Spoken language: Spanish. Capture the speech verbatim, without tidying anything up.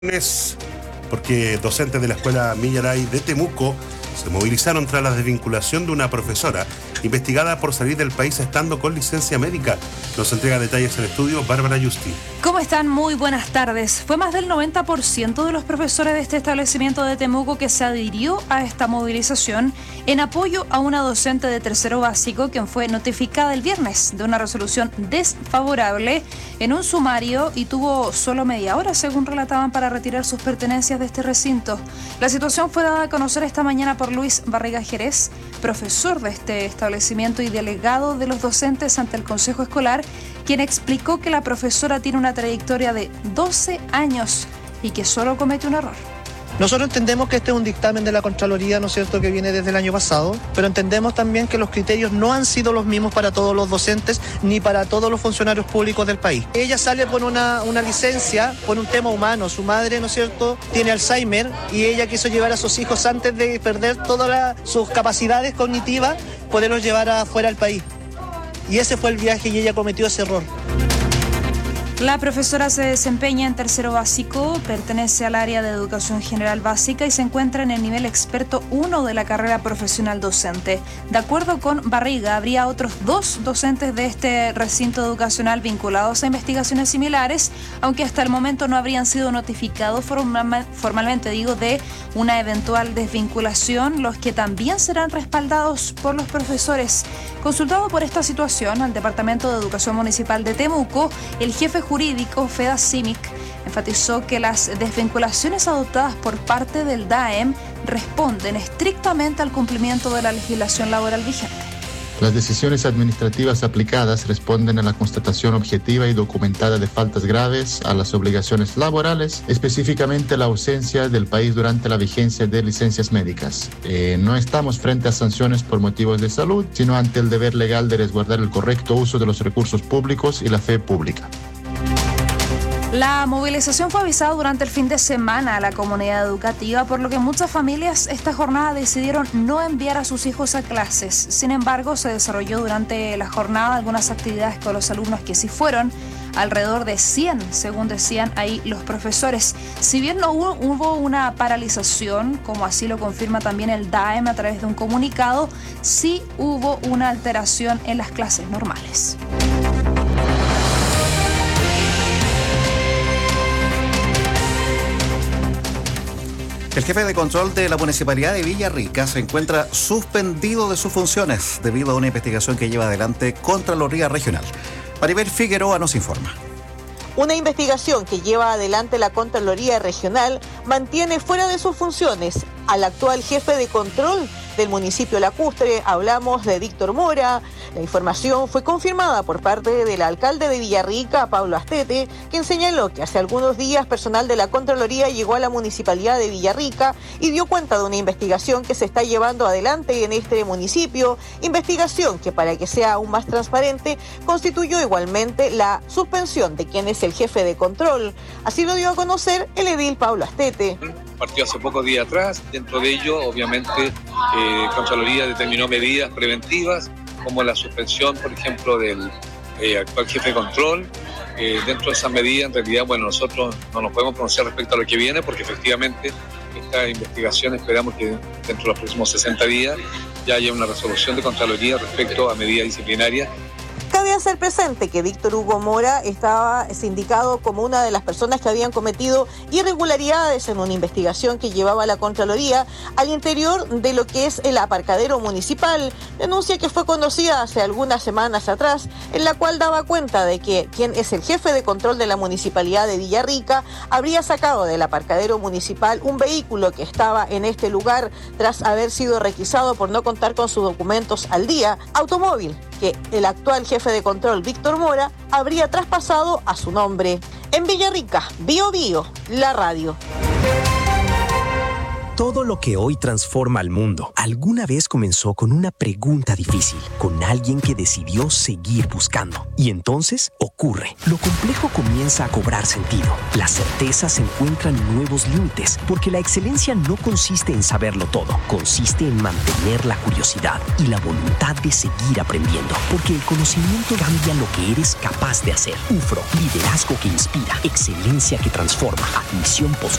lunes, porque docentes de la Escuela Millaray de Temuco se movilizaron tras la desvinculación de una profesora investigada por salir del país estando con licencia médica. Nos entrega detalles en estudio Bárbara Justi. ¿Cómo están? Muy buenas tardes. Fue más del noventa por ciento de los profesores de este establecimiento de Temuco que se adhirió a esta movilización en apoyo a una docente de tercero básico quien fue notificada el viernes de una resolución desfavorable en un sumario y tuvo solo media hora, según relataban, para retirar sus pertenencias de este recinto. La situación fue dada a conocer esta mañana por Luis Barriga Jerez, profesor de este establecimiento y delegado de los docentes ante el Consejo Escolar, quien explicó que la profesora tiene una trayectoria de doce años y que solo comete un error. Nosotros entendemos que este es un dictamen de la Contraloría, ¿no es cierto?, que viene desde el año pasado, pero entendemos también que los criterios no han sido los mismos para todos los docentes ni para todos los funcionarios públicos del país. Ella sale por una, una licencia, por un tema humano. Su madre, ¿no es cierto?, tiene Alzheimer y ella quiso llevar a sus hijos antes de perder todas la, sus capacidades cognitivas, poderlos llevar afuera del país. Y ese fue el viaje y ella cometió ese error. La profesora se desempeña en tercero básico, pertenece al área de educación general básica y se encuentra en el nivel experto uno de la carrera profesional docente. De acuerdo con Barriga, habría otros dos docentes de este recinto educacional vinculados a investigaciones similares, aunque hasta el momento no habrían sido notificados formal, formalmente digo, de una eventual desvinculación, los que también serán respaldados por los profesores. Consultado por esta situación al Departamento de Educación Municipal de Temuco, el jefe jurídico Feda Simic enfatizó que las desvinculaciones adoptadas por parte del D A E M responden estrictamente al cumplimiento de la legislación laboral vigente. Las decisiones administrativas aplicadas responden a la constatación objetiva y documentada de faltas graves a las obligaciones laborales, específicamente la ausencia del país durante la vigencia de licencias médicas. Eh, no estamos frente a sanciones por motivos de salud, sino ante el deber legal de resguardar el correcto uso de los recursos públicos y la fe pública. La movilización fue avisada durante el fin de semana a la comunidad educativa, por lo que muchas familias esta jornada decidieron no enviar a sus hijos a clases. Sin embargo, se desarrolló durante la jornada algunas actividades con los alumnos que sí fueron, alrededor de cien, según decían ahí los profesores. Si bien no hubo, hubo una paralización, como así lo confirma también el D A E M a través de un comunicado, sí hubo una alteración en las clases normales. El jefe de control de la Municipalidad de Villarrica se encuentra suspendido de sus funciones debido a una investigación que lleva adelante Contraloría Regional. Maribel Figueroa nos informa. Una investigación que lleva adelante la Contraloría Regional mantiene fuera de sus funciones al actual jefe de control del municipio lacustre. Hablamos de Víctor Mora. La información fue confirmada por parte del alcalde de Villarrica, Pablo Astete, quien señaló que hace algunos días personal de la Contraloría llegó a la municipalidad de Villarrica y dio cuenta de una investigación que se está llevando adelante en este municipio, investigación que, para que sea aún más transparente, constituyó igualmente la suspensión de quien es el jefe de control. Así lo dio a conocer el edil Pablo Astete. Partió hace pocos días atrás. Dentro de ello, obviamente, eh, Contraloría determinó medidas preventivas, como la suspensión, por ejemplo, del eh, actual jefe de control. Eh, dentro de esas medidas, en realidad, bueno, nosotros no nos podemos pronunciar respecto a lo que viene, porque efectivamente esta investigación esperamos que dentro de los próximos sesenta días ya haya una resolución de Contraloría respecto a medidas disciplinarias. Cabe hacer presente que Víctor Hugo Mora estaba sindicado como una de las personas que habían cometido irregularidades en una investigación que llevaba la Contraloría al interior de lo que es el aparcadero municipal, denuncia que fue conocida hace algunas semanas atrás, en la cual daba cuenta de que quien es el jefe de control de la Municipalidad de Villarrica habría sacado del aparcadero municipal un vehículo que estaba en este lugar tras haber sido requisado por no contar con sus documentos al día, automóvil que el actual jefe de control, Víctor Mora, habría traspasado a su nombre. En Villarrica, Bio Bio, la radio. Todo lo que hoy transforma al mundo alguna vez comenzó con una pregunta difícil, con alguien que decidió seguir buscando. Y entonces ocurre. Lo complejo comienza a cobrar sentido. Las certezas encuentran nuevos límites, porque la excelencia no consiste en saberlo todo, consiste en mantener la curiosidad y la voluntad de seguir aprendiendo, porque el conocimiento cambia lo que eres capaz de hacer. U F R O, liderazgo que inspira, excelencia que transforma, admisión post